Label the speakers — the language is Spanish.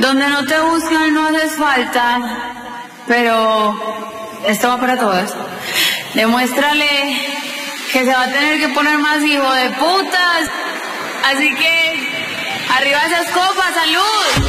Speaker 1: Donde no te buscan no haces falta, pero esto va para todas. Demuéstrale que se va a tener que poner más hijo de putas. Así que, arriba esas copas, salud.